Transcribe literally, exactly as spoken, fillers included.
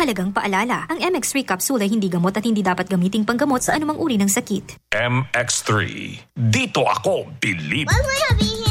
Mahalagang paalala, ang M X three capsule ay hindi gamot at hindi dapat gamiting panggamot sa anumang uri ng sakit. M X three. Dito ako, believe. Wag mo sabihin